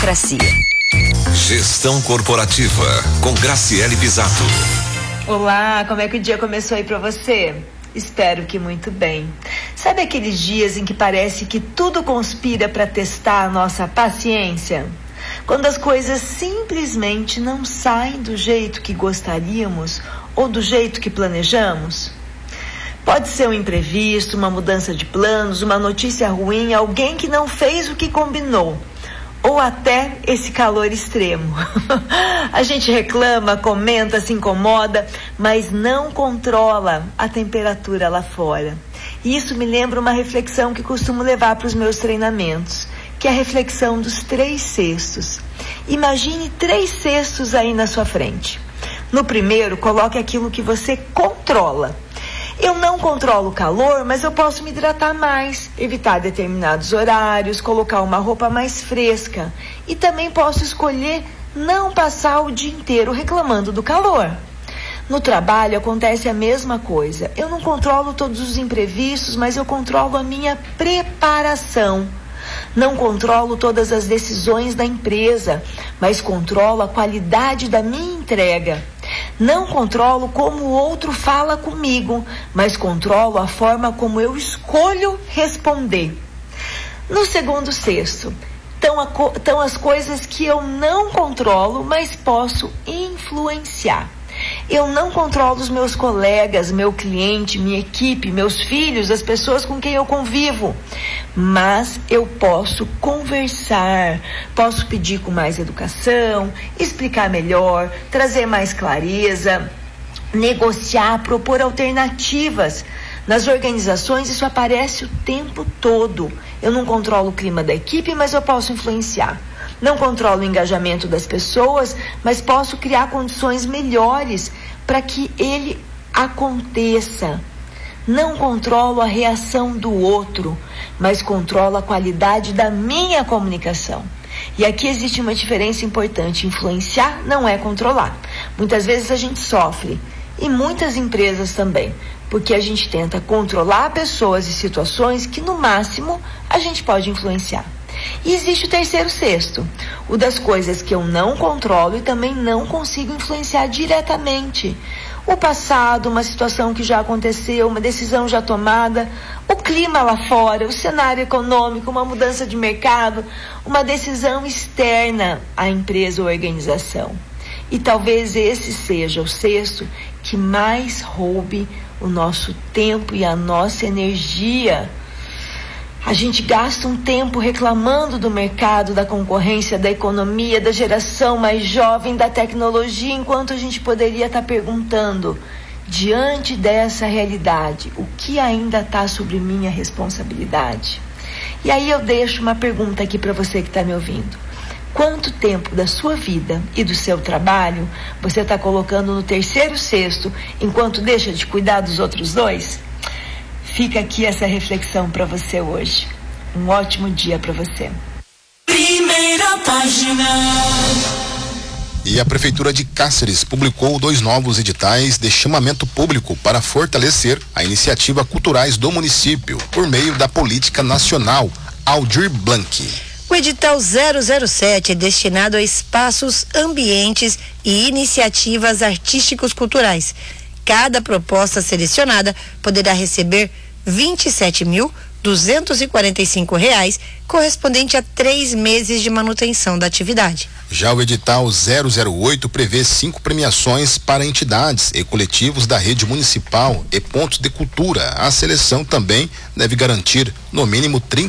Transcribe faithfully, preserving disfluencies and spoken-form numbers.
Gestão Corporativa, com Graciele Pisato. Olá, como é que o dia começou aí pra você? Espero que muito bem. Sabe aqueles dias em que parece que tudo conspira para testar a nossa paciência? Quando as coisas simplesmente não saem do jeito que gostaríamos ou do jeito que planejamos? Pode ser um imprevisto, uma mudança de planos, uma notícia ruim, alguém que não fez o que combinou. Ou até esse calor extremo. A gente reclama, comenta, se incomoda, mas não controla a temperatura lá fora. E isso me lembra uma reflexão que costumo levar para os meus treinamentos, que é a reflexão dos três cestos. Imagine três cestos aí na sua frente. No primeiro, coloque aquilo que você controla. Eu não controlo o calor, mas eu posso me hidratar mais, evitar determinados horários, colocar uma roupa mais fresca. E também posso escolher não passar o dia inteiro reclamando do calor. No trabalho acontece a mesma coisa. Eu não controlo todos os imprevistos, mas eu controlo a minha preparação. Não controlo todas as decisões da empresa, mas controlo a qualidade da minha entrega. Não controlo como o outro fala comigo, mas controlo a forma como eu escolho responder. No segundo cesto, estão as coisas que eu não controlo, mas posso influenciar. Eu não controlo os meus colegas, meu cliente, minha equipe, meus filhos, as pessoas com quem eu convivo. Mas eu posso conversar, posso pedir com mais educação, explicar melhor, trazer mais clareza, negociar, propor alternativas. Nas organizações isso aparece o tempo todo. Eu não controlo o clima da equipe, mas eu posso influenciar. Não controlo o engajamento das pessoas, mas posso criar condições melhores para que ele aconteça. Não controlo a reação do outro, mas controlo a qualidade da minha comunicação. E aqui existe uma diferença importante. Influenciar não é controlar. Muitas vezes a gente sofre, e muitas empresas também, porque a gente tenta controlar pessoas e situações que no máximo a gente pode influenciar. E existe o terceiro cesto, o das coisas que eu não controlo e também não consigo influenciar diretamente. O passado, uma situação que já aconteceu, uma decisão já tomada, o clima lá fora, o cenário econômico, uma mudança de mercado, uma decisão externa à empresa ou organização. E talvez esse seja o cesto que mais roube o nosso tempo e a nossa energia. A gente gasta um tempo reclamando do mercado, da concorrência, da economia, da geração mais jovem, da tecnologia, enquanto a gente poderia estar perguntando, diante dessa realidade, o que ainda está sobre minha responsabilidade? E aí eu deixo uma pergunta aqui para você que está me ouvindo. Quanto tempo da sua vida e do seu trabalho você está colocando no terceiro cesto, enquanto deixa de cuidar dos outros dois? Fica aqui essa reflexão para você hoje. Um ótimo dia para você. Primeira página. E a Prefeitura de Cáceres publicou dois novos editais de chamamento público para fortalecer a iniciativa culturais do município, por meio da Política Nacional Aldir Blanc. O edital zero zero sete é destinado a espaços, ambientes e iniciativas artísticos culturais. Cada proposta selecionada poderá receber vinte e sete mil duzentos e quarenta e cinco reais, correspondente a três meses de manutenção da atividade. Já o edital zero zero oito prevê cinco premiações para entidades e coletivos da rede municipal e pontos de cultura. A seleção também deve garantir no mínimo trinta